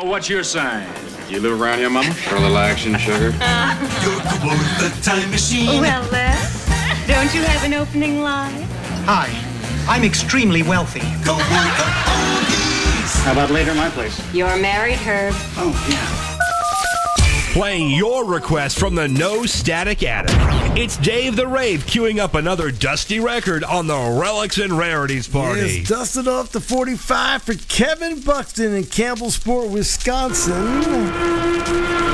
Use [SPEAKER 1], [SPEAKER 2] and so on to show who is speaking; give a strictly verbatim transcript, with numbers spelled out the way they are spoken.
[SPEAKER 1] what's your sign?
[SPEAKER 2] You live around here, Mama? For a little action, sugar?
[SPEAKER 3] Uh, You're the time machine.
[SPEAKER 4] Well, uh, don't you have an opening line?
[SPEAKER 5] Hi, I'm extremely wealthy.
[SPEAKER 3] Go work the oldies.
[SPEAKER 2] How about later at my place?
[SPEAKER 4] You're married, Herb.
[SPEAKER 2] Oh, yeah.
[SPEAKER 6] Playing your request from the No Static Attic. It's Dave the Rave queuing up another dusty record on the Relics and Rarities Party.
[SPEAKER 7] Yes, dusted off the forty-five for Kevin Buxton in Campbellsport, Wisconsin.